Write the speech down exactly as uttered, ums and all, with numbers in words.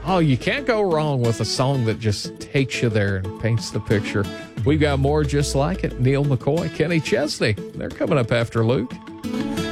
Oh, you can't go wrong with a song that just takes you there and paints the picture. We've got more just like it. Neil McCoy, Kenny Chesney. They're coming up after Luke.